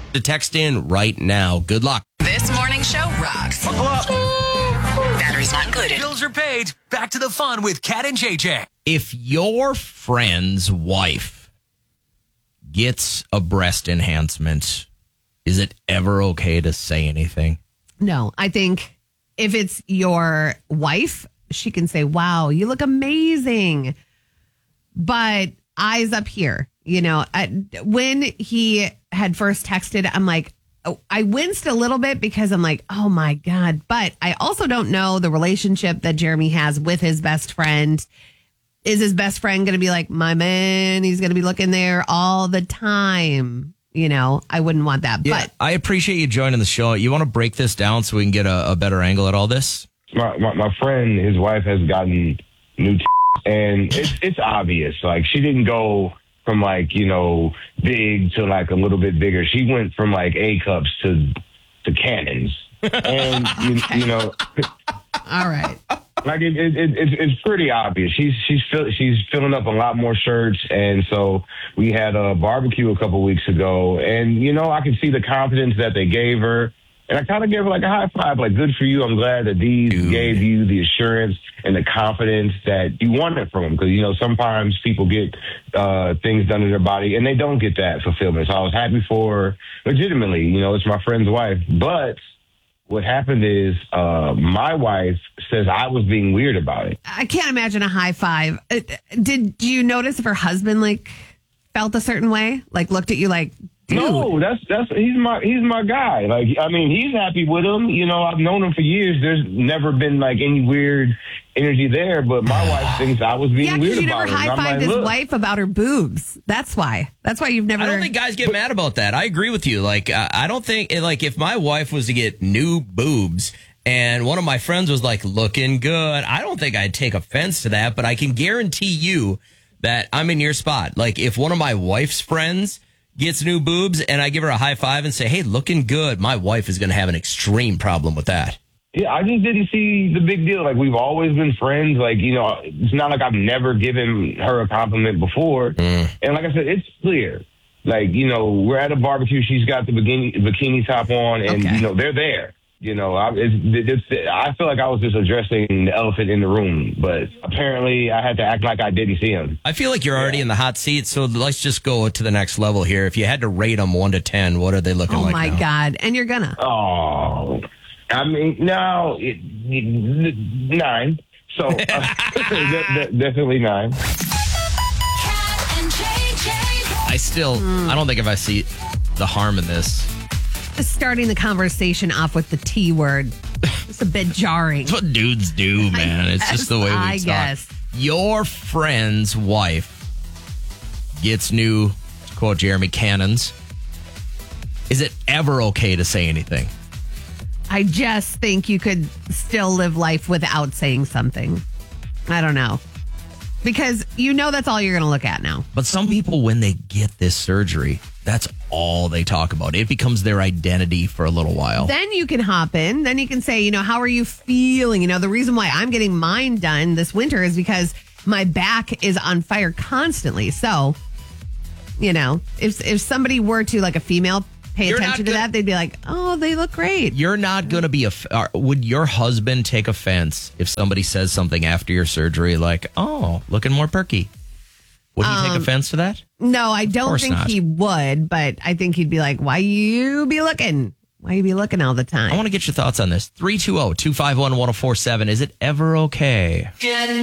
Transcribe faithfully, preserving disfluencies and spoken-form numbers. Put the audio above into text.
To text in right now. Good luck. This morning show rocks. Buckle up. Batteries not included. Bills are paid. Back to the fun with Kat and J J. If your friend's wife gets a breast enhancement, is it ever okay to say anything? No, I think if it's your wife, she can say, wow, you look amazing. But eyes up here, you know, I, when he had first texted, I'm like, oh, I winced a little bit because I'm like, oh my God. But I also don't know the relationship that Jeremy has with his best friend. Is his best friend going to be like, my man, he's going to be looking there all the time? You know, I wouldn't want that. Yeah, but I appreciate you joining the show. You want to break this down so we can get a, a better angle at all this? My, my my friend, his wife has gotten new t- and it's it's obvious. Like, she didn't go from, like, you know, big to like a little bit bigger. She went from like A cups to to cannons. And you, you know, all right. Like it, it, it, it's it's pretty obvious. She's she's fill, she's filling up a lot more shirts, and so we had a barbecue a couple weeks ago, and you know, I can see the confidence that they gave her, and I kind of gave her like a high five, like, good for you. I'm glad that these Dude. gave you the assurance and the confidence that you wanted from them, because you know sometimes people get uh, things done to their body and they don't get that fulfillment. So I was happy for her, legitimately. You know, it's my friend's wife, but what happened is uh, my wife says I was being weird about it. I can't imagine a high five. Uh, Did you notice if her husband like felt a certain way? Like looked at you like, dude. No, that's that's he's my he's my guy. Like, I mean, he's happy with him. You know, I've known him for years. There's never been like any weird energy there. But my wife thinks I was being Yeah, weird because you about never it. And high I'm fived like, his look. wife about her boobs. That's why. That's why you've never. I don't think guys get mad about that. I agree with you. Like, uh, I don't think, like, if my wife was to get new boobs and one of my friends was like, looking good, I don't think I'd take offense to that. But I can guarantee you that I'm in your spot. Like, if one of my wife's friends gets new boobs and I give her a high five and say, hey, looking good, my wife is going to have an extreme problem with that. Yeah, I just didn't see the big deal. Like, we've always been friends. Like, you know, it's not like I've never given her a compliment before. Mm. And like I said, it's clear. Like, you know, we're at a barbecue. She's got the bikini, bikini top on, and, Okay. you know, they're there. You know, I, it's, it's, I feel like I was just addressing the elephant in the room, but apparently I had to act like I didn't see him. I feel like you're already yeah. in the hot seat, so let's just go to the next level here. If you had to rate them one to ten, what are they looking oh like my now? God. And you're gonna. Oh, I mean, no, it, it, nine. So uh, de- de- definitely nine. I still, mm. I don't think if I see the harm in this. Starting the conversation off with the T word. It's a bit jarring. That's what dudes do, man. It's guess, just the way we I talk. guess. Your friend's wife gets new, to quote Jeremy, cannons. Is it ever okay to say anything? I just think you could still live life without saying something. I don't know. Because you know that's all you're going to look at now. But some people, when they get this surgery, that's all they talk about. It becomes their identity for a little while. Then you can hop in. Then you can say, you know, how are you feeling? You know, the reason why I'm getting mine done this winter is because my back is on fire constantly. So, you know, if if somebody were to, like a female, pay You're attention to gonna, that, they'd be like, oh, they look great. You're not going to be a. Uh, would your husband take offense if somebody says something after your surgery like, oh, looking more perky? Would he um, take offense to that? No, I don't think not. he would, but I think he'd be like, why you be looking? Why you be looking all the time? I want to get your thoughts on this. three two zero, two five one, one zero four seven. Is it ever okay?